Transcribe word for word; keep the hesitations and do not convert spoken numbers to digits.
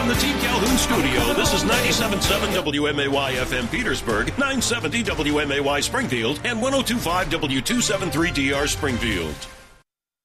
from the T. Calhoun studio, this is ninety-seven point seven W M A Y F M Petersburg, nine seventy W M A Y Springfield, and one oh two point five W two seventy-three D R Springfield.